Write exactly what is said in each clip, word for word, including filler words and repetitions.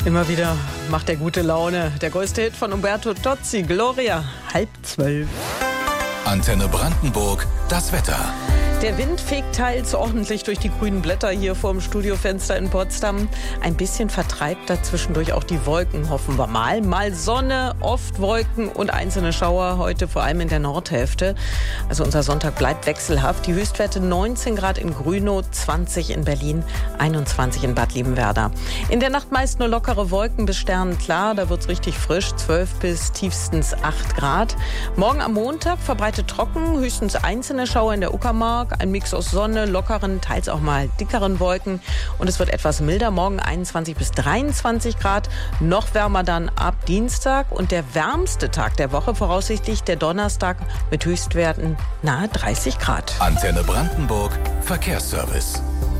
Immer wieder macht er gute Laune. Der größte Hit von Umberto Tozzi, Gloria, halb zwölf. Antenne Brandenburg, das Wetter. Der Wind fegt teils ordentlich durch die grünen Blätter hier vor dem Studiofenster in Potsdam. Ein bisschen vertreibt da zwischendurch auch die Wolken, hoffen wir mal. Mal Sonne, oft Wolken und einzelne Schauer, heute vor allem in der Nordhälfte. Also unser Sonntag bleibt wechselhaft. Die Höchstwerte neunzehn Grad in Grünow, zwanzig in Berlin, einundzwanzig in Bad Liebenwerda. In der Nacht meist nur lockere Wolken bis sternenklar, da wird's richtig frisch, zwölf bis tiefstens acht Grad. Morgen am Montag verbreitet trocken, höchstens einzelne Schauer in der Uckermark. Ein Mix aus Sonne, lockeren, teils auch mal dickeren Wolken. Und es wird etwas milder. Morgen einundzwanzig bis dreiundzwanzig Grad. Noch wärmer dann ab Dienstag. Und der wärmste Tag der Woche voraussichtlich der Donnerstag mit Höchstwerten nahe dreißig Grad. Antenne Brandenburg, Verkehrsservice.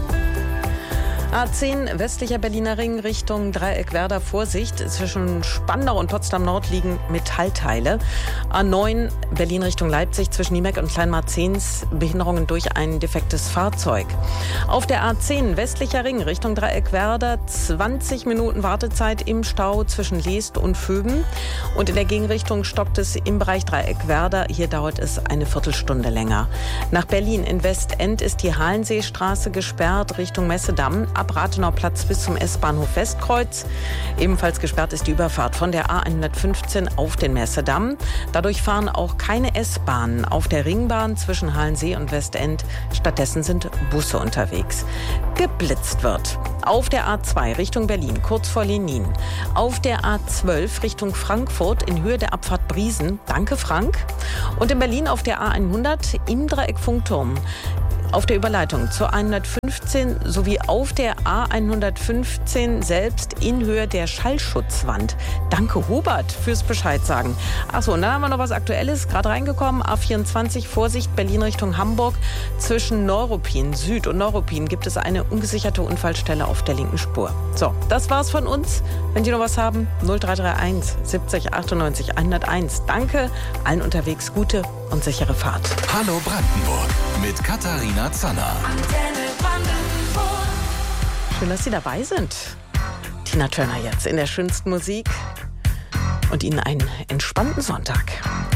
A zehn westlicher Berliner Ring Richtung Dreieckwerder, Vorsicht. Zwischen Spandau und Potsdam-Nord liegen Metallteile. A neun Berlin Richtung Leipzig zwischen Niemek und Kleinmarzens Behinderungen durch ein defektes Fahrzeug. Auf der A zehn westlicher Ring Richtung Dreieckwerder zwanzig Minuten Wartezeit im Stau zwischen Leest und Vöben. Und in der Gegenrichtung stockt es im Bereich Dreieckwerder. Hier dauert es eine Viertelstunde länger. Nach Berlin in Westend ist die Halenseestraße gesperrt Richtung Messedamm. Ab Rathenauer Platz bis zum S-Bahnhof Westkreuz. Ebenfalls gesperrt ist die Überfahrt von der A hundertfünfzehn auf den Messedamm. Dadurch fahren auch keine S-Bahnen auf der Ringbahn zwischen Halensee und Westend. Stattdessen sind Busse unterwegs. Geblitzt wird auf der A zwei Richtung Berlin, kurz vor Lenin. Auf der A zwölf Richtung Frankfurt in Höhe der Abfahrt Briesen. Danke, Frank. Und in Berlin auf der A hundert im Dreieck Funkturm. Auf der Überleitung zur hundertfünfzehn sowie auf der A hundertfünfzehn selbst in Höhe der Schallschutzwand. Danke, Hubert, fürs Bescheid sagen. Achso, und dann haben wir noch was Aktuelles, gerade reingekommen. A vierundzwanzig, Vorsicht, Berlin Richtung Hamburg. Zwischen Neuruppin Süd und Neuruppin gibt es eine ungesicherte Unfallstelle auf der linken Spur. So, das war's von uns. Wenn Sie noch was haben, null drei drei eins siebzig achtundneunzig hunderteins. Danke, allen unterwegs gute und sichere Fahrt. Hallo Brandenburg mit Katharina Zanner. Antenne Brandenburg. Schön, dass Sie dabei sind. Tina Turner jetzt in der schönsten Musik und Ihnen einen entspannten Sonntag.